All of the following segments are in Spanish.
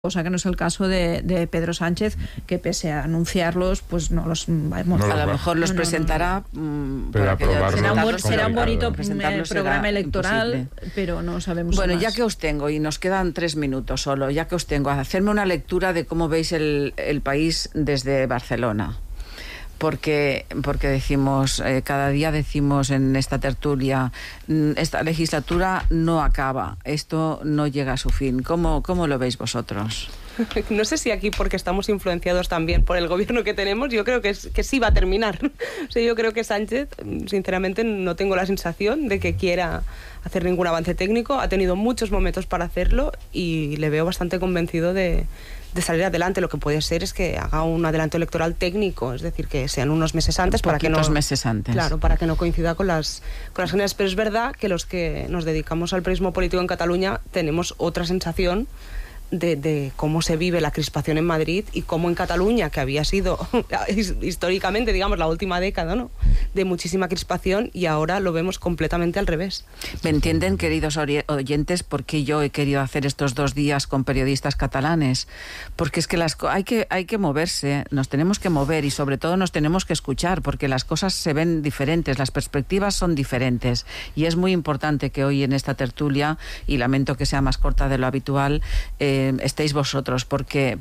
cosa que no es el caso de Pedro Sánchez, que pese a anunciarlos, pues no los vamos. No, a lo mejor los presentará, pero aprobarlos será un bonito programa electoral, imposible. Pero no sabemos. Bueno, más. ya que os tengo, y nos quedan 3 minutos solo, ya que os tengo, hacerme una lectura de cómo veis el país desde Barcelona. Porque decimos, cada día decimos en esta tertulia, esta legislatura no acaba, esto no llega a su fin. ¿Cómo lo veis vosotros? No sé si aquí porque estamos influenciados también por el gobierno que tenemos, yo creo que sí va a terminar. O sea, yo creo que Sánchez, sinceramente, no tengo la sensación de que quiera hacer ningún avance técnico. Ha tenido muchos momentos para hacerlo y le veo bastante convencido de salir adelante. Lo que puede ser es que haga un adelanto electoral técnico, es decir, que sean unos meses antes para que no meses antes. Claro, para que no coincida con las generales. Pero es verdad que los que nos dedicamos al periodismo político en Cataluña tenemos otra sensación de cómo se vive la crispación en Madrid y cómo en Cataluña, que había sido históricamente, digamos, la última década, ¿no?, de muchísima crispación, y ahora lo vemos completamente al revés. ¿Me entienden, queridos oyentes, por qué yo he querido hacer estos 2 días con periodistas catalanes? Porque es que hay que moverse, nos tenemos que mover y sobre todo nos tenemos que escuchar, porque las cosas se ven diferentes, las perspectivas son diferentes, y es muy importante que hoy en esta tertulia, y lamento que sea más corta de lo habitual, estéis vosotros, porque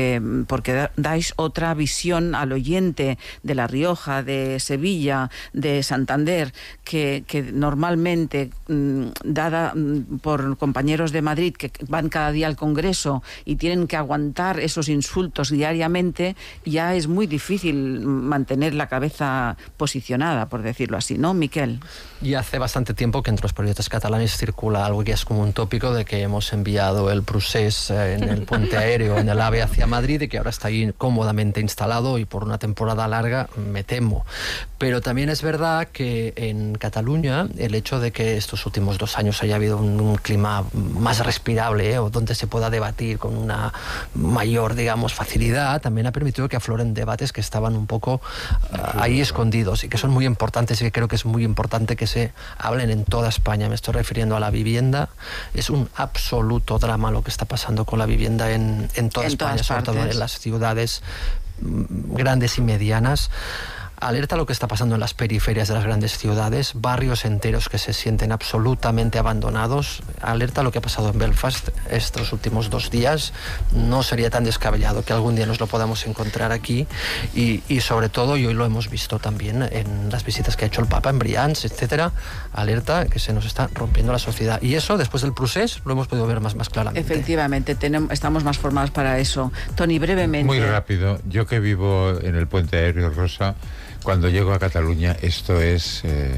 dais otra visión al oyente de La Rioja, de Sevilla, de Santander, que normalmente, dada por compañeros de Madrid que van cada día al Congreso y tienen que aguantar esos insultos diariamente, ya es muy difícil mantener la cabeza posicionada, por decirlo así, ¿no, Miquel? Y hace bastante tiempo que entre los periodistas catalanes circula algo que es como un tópico de que hemos enviado el procés en el puente aéreo, en el AVE hacia Madrid, y que ahora está ahí cómodamente instalado y por una temporada larga, me temo. Pero también es verdad que en Cataluña el hecho de que estos últimos 2 años haya habido un clima más respirable, o donde se pueda debatir con una mayor, digamos, facilidad, también ha permitido que afloren debates que estaban un poco ahí escondidos y que son muy importantes, y que creo que es muy importante que se hablen en toda España. Me estoy refiriendo a la vivienda. Es un absoluto drama lo que está pasando con la vivienda en toda España, sobre todo en las ciudades grandes y medianas. Alerta lo que está pasando en las periferias de las grandes ciudades, barrios enteros que se sienten absolutamente abandonados. Alerta lo que ha pasado en Belfast estos últimos 2 días. No sería tan descabellado que algún día nos lo podamos encontrar aquí, y sobre todo, y hoy lo hemos visto también en las visitas que ha hecho el Papa en Brians, etcétera. Alerta que se nos está rompiendo la sociedad, y eso después del procés lo hemos podido ver más claramente. Efectivamente, estamos más formados para eso. Toni, brevemente. Muy rápido. Yo que vivo en el puente aéreo Rosa, cuando llego a Cataluña, esto es el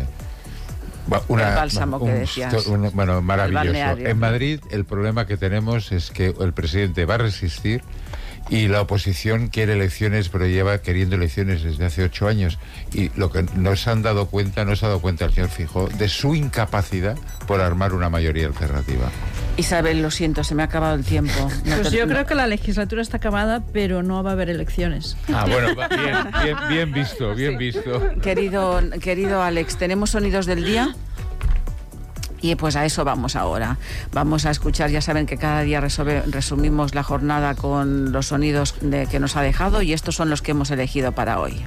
bálsamo que decías. Maravilloso. En Madrid el problema que tenemos es que el presidente va a resistir y la oposición quiere elecciones, pero lleva queriendo elecciones desde hace 8 años. Y lo que no se ha dado cuenta el señor Feijóo de su incapacidad por armar una mayoría alternativa. Isabel, lo siento, se me ha acabado el tiempo. Pues yo creo que la legislatura está acabada, pero no va a haber elecciones. Bueno, bien visto, bien visto. Querido Alex, ¿tenemos sonidos del día? Y pues a eso vamos ahora. Vamos a escuchar, ya saben que cada día resumimos la jornada con los sonidos que nos ha dejado, y estos son los que hemos elegido para hoy.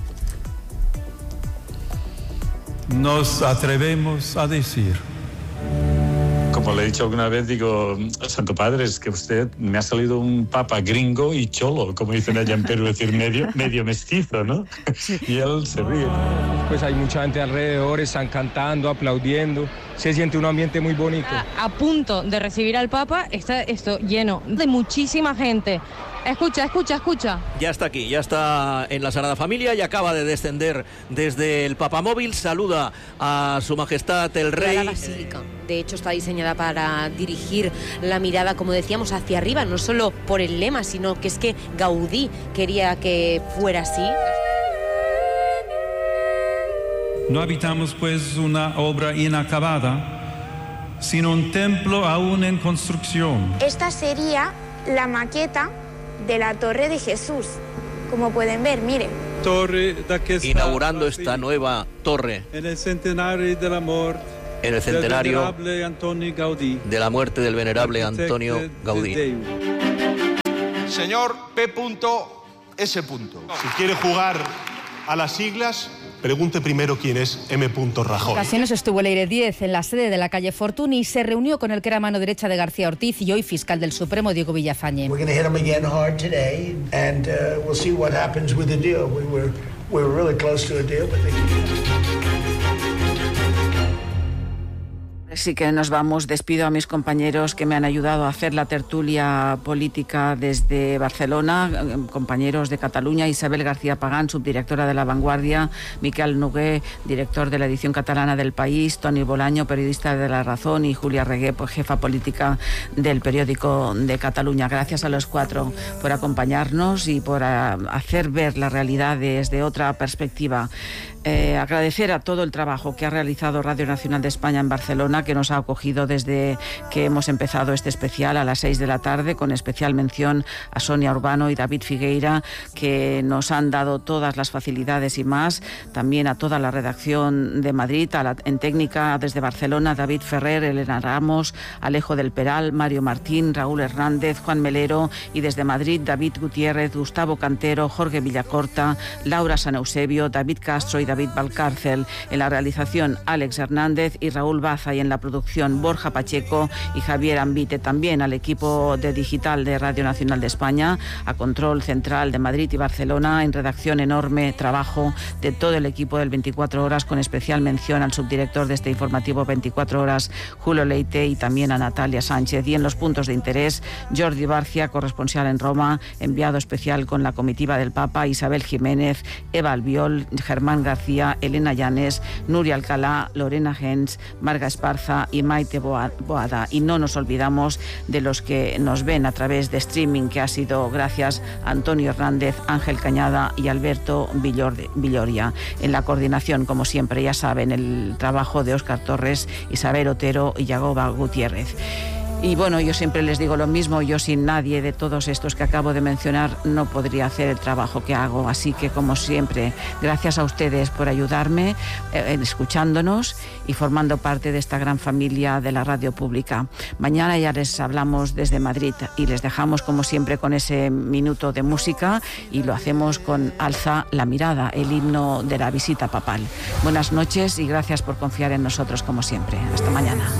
Nos atrevemos a decir. Como le he dicho alguna vez, digo, Santo Padre, es que usted me ha salido un papa gringo y cholo, como dicen allá en Perú, decir medio mestizo, ¿no? Y él se ríe. Pues hay mucha gente alrededor, están cantando, aplaudiendo, se siente un ambiente muy bonito. A punto de recibir al Papa está esto lleno de muchísima gente. Escucha. Ya está aquí, ya está en la Sagrada Familia y acaba de descender desde el Papamóvil. Saluda a Su Majestad el Rey. La basílica, de hecho, está diseñada para dirigir la mirada, como decíamos, hacia arriba, no solo por el lema, sino que es que Gaudí quería que fuera así. No habitamos pues una obra inacabada, sino un templo aún en construcción. Esta sería la maqueta de la Torre de Jesús, como pueden ver, miren. Inaugurando esta nueva torre en el centenario de la muerte, de la muerte del venerable Antonio Gaudí. señor P.S. Si quiere jugar a las siglas, pregunte primero quién es M. Rajoy. En ocasiones estuvo el Aire 10 en la sede de la calle Fortuny y se reunió con el que era mano derecha de García Ortiz y hoy fiscal del Supremo, Diego Villafañe. We're going to hit him again hard today and we'll see what happens with the deal. We were really close to a deal, but Sí que nos vamos. Despido a mis compañeros que me han ayudado a hacer la tertulia política desde Barcelona, compañeros de Cataluña, Isabel García Pagán, subdirectora de La Vanguardia, Miquel Nogué, director de la edición catalana del País, Toni Bolaño, periodista de La Razón, y Julia Regué, jefa política del periódico de Cataluña. Gracias a los cuatro por acompañarnos y por hacer ver la realidad desde otra perspectiva. Agradecer a todo el trabajo que ha realizado Radio Nacional de España en Barcelona, que nos ha acogido desde que hemos empezado este especial a las 6 de la tarde, con especial mención a Sonia Urbano y David Figueira, que nos han dado todas las facilidades y más. También a toda la redacción de Madrid, en técnica desde Barcelona, David Ferrer, Elena Ramos, Alejo del Peral, Mario Martín, Raúl Hernández, Juan Melero, y desde Madrid, David Gutiérrez, Gustavo Cantero, Jorge Villacorta, Laura San Eusebio, David Castro y David Valcárcel. En la realización, Alex Hernández y Raúl Baza, y en la producción, Borja Pacheco y Javier Ambite. También al equipo de digital de Radio Nacional de España, a Control Central de Madrid y Barcelona. En redacción, enorme trabajo de todo el equipo del 24 Horas, con especial mención al subdirector de este informativo 24 Horas, Julio Leite, y también a Natalia Sánchez. Y en los puntos de interés, Jordi Barcia, corresponsal en Roma, enviado especial con la comitiva del Papa, Isabel Jiménez, Eva Albiol, Germán García, Elena Llanes, Nuria Alcalá, Lorena Gens, Marga Esparza y Maite Boada. Y no nos olvidamos de los que nos ven a través de streaming, que ha sido gracias a Antonio Hernández, Ángel Cañada y Alberto Villoria. En la coordinación, como siempre, ya saben, el trabajo de Óscar Torres, Isabel Otero y Yagoba Gutiérrez. Y bueno, yo siempre les digo lo mismo, yo sin nadie de todos estos que acabo de mencionar no podría hacer el trabajo que hago. Así que, como siempre, gracias a ustedes por ayudarme, escuchándonos y formando parte de esta gran familia de la radio pública. Mañana ya les hablamos desde Madrid y les dejamos, como siempre, con ese minuto de música, y lo hacemos con Alza la mirada, el himno de la visita papal. Buenas noches y gracias por confiar en nosotros, como siempre. Hasta mañana.